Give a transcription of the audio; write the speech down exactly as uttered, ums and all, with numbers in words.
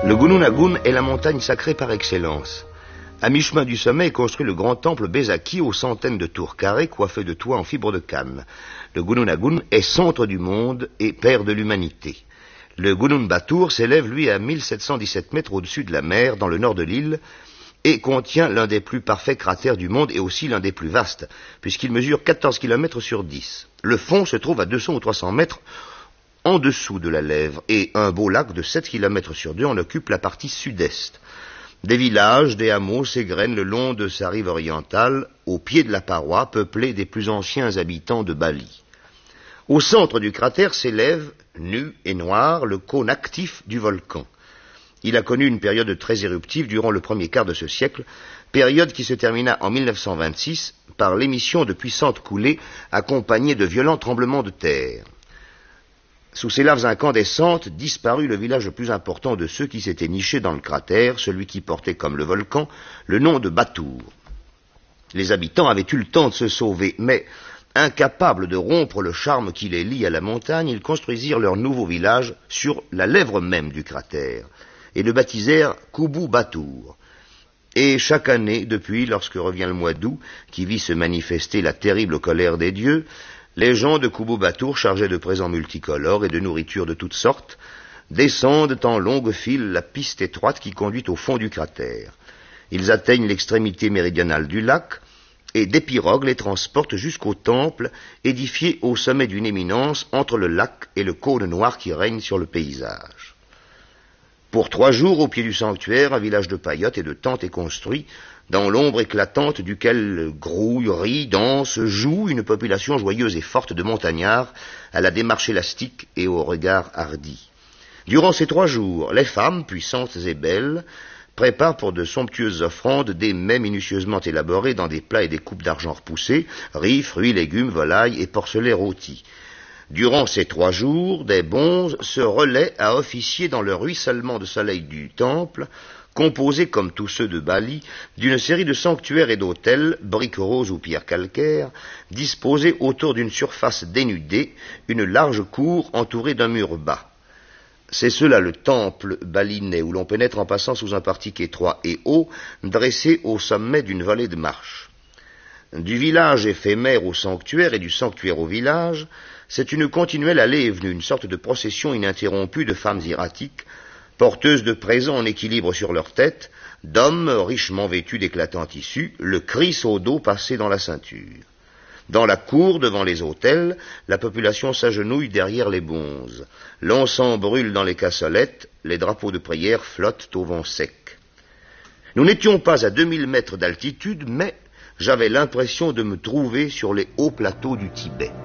Le Gunung Agung est la montagne sacrée par excellence. À mi-chemin du sommet est construit le grand temple Besaki aux centaines de tours carrées coiffées de toits en fibre de canne. Le Gunung Agung est centre du monde et père de l'humanité. Le Gunung Batur s'élève, lui, à mille sept cent dix-sept mètres au-dessus de la mer, dans le nord de l'île, et contient l'un des plus parfaits cratères du monde et aussi l'un des plus vastes, puisqu'il mesure quatorze kilomètres sur dix. Le fond se trouve à deux cents ou trois cents mètres en dessous de la lèvre, et un beau lac de sept kilomètres sur deux en occupe la partie sud-est. Des villages, des hameaux s'égrènent le long de sa rive orientale, au pied de la paroi, peuplée des plus anciens habitants de Bali. Au centre du cratère s'élève, nu et noir, le cône actif du volcan. Il a connu une période très éruptive durant le premier quart de ce siècle, période qui se termina en mille neuf cent vingt-six par l'émission de puissantes coulées accompagnées de violents tremblements de terre. Sous ces laves incandescentes disparut le village le plus important de ceux qui s'étaient nichés dans le cratère, celui qui portait, comme le volcan, le nom de Batur. Les habitants avaient eu le temps de se sauver, mais, incapables de rompre le charme qui les lie à la montagne, ils construisirent leur nouveau village sur la lèvre même du cratère, et le baptisèrent Kubu Batur. Et chaque année, depuis, lorsque revient le mois d'août, qui vit se manifester la terrible colère des dieux, les gens de Kubu Batur, chargés de présents multicolores et de nourriture de toutes sortes, descendent en longue file la piste étroite qui conduit au fond du cratère. Ils atteignent l'extrémité méridionale du lac, et des pirogues les transportent jusqu'au temple, édifié au sommet d'une éminence entre le lac et le cône noir qui règne sur le paysage. Pour trois jours, au pied du sanctuaire, un village de paillotes et de tentes est construit, dans l'ombre éclatante duquel grouille, rit, danse, joue une population joyeuse et forte de montagnards, à la démarche élastique et au regard hardi. Durant ces trois jours, les femmes, puissantes et belles, préparent pour de somptueuses offrandes des mets minutieusement élaborés dans des plats et des coupes d'argent repoussés, riz, fruits, légumes, volailles et porcelets rôtis. Durant ces trois jours, des bonzes se relaient à officier dans le ruissellement de soleil du temple, composé, comme tous ceux de Bali, d'une série de sanctuaires et d'hôtels, briques roses ou pierres calcaires, disposés autour d'une surface dénudée, une large cour entourée d'un mur bas. C'est cela le temple balinais, où l'on pénètre en passant sous un portique étroit et haut, dressé au sommet d'une vallée de marche. Du village éphémère au sanctuaire et du sanctuaire au village, c'est une continuelle allée et venue, une sorte de procession ininterrompue de femmes erratiques, porteuses de présents en équilibre sur leur tête, d'hommes richement vêtus d'éclatants tissus, le kriss au dos passé dans la ceinture. Dans la cour, devant les autels, la population s'agenouille derrière les bonzes. L'encens brûle dans les cassolettes, les drapeaux de prière flottent au vent sec. Nous n'étions pas à deux mille mètres d'altitude, mais j'avais l'impression de me trouver sur les hauts plateaux du Tibet.